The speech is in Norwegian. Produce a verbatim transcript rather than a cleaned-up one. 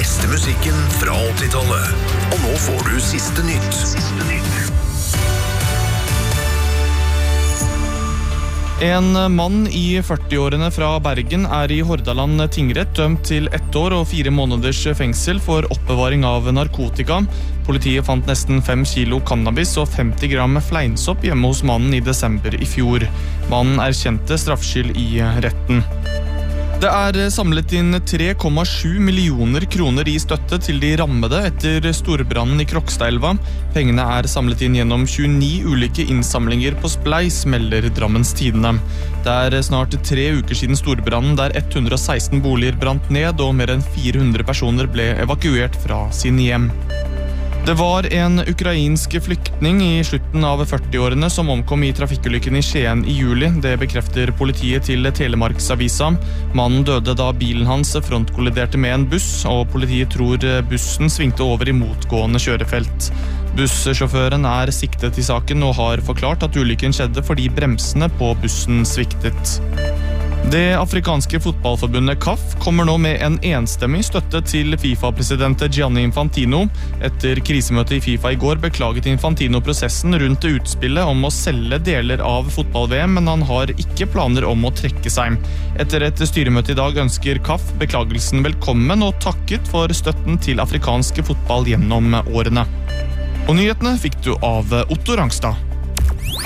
beste musikken fra åttitallet. Og nå får du siste nytt. Siste nytt. En mann i førti-årene fra Bergen er i Hordaland tingrett dømt til ett år og fire måneders fengsel for oppbevaring av narkotika. Politiet fant nesten fem kilo cannabis og femti gram fleinsopp hjemme hos mannen i desember i fjor. Mannen erkjente straffskyld i retten. Det er samlet inn tre komma sju millioner kroner i støtte til de rammede etter storbrannen i Krokstadelva. Pengene er samlet inn gjennom tjueni ulike innsamlinger på Spleis, melder Drammens Tidende. Det er snart tre uker siden storbrannen der ett hundre og seksten boliger brant ned og mer enn fire hundre personer ble evakuert fra sine hjem. Det var en ukrainsk flyktning i slutten av førti-årene som omkom i trafikkulykken i Skien i juli. Det bekrefter politiet til Telemarksavisa. Mannen døde da bilen hans frontkolliderte med en buss, og politiet tror bussen svingte over i motgående kjørefelt. Bussjåføren er siktet i saken og har forklart at ulykken skjedde fordi bremsene på bussen sviktet. Det afrikanske fotballforbundet C A F kommer nå med en enstemmig støtte til FIFA-president Gianni Infantino. Etter krisemøtet i FIFA i går beklaget Infantino prosessen rundt utspillet om å selge deler av fotball-V M, men han har ikke planer om å trekke seg. Etter et styremøte i dag ønsker C A F beklagelsen velkommen og takket for støtten til afrikanske fotball gjennom årene. Og nyhetene fikk du av Otto Rangstad.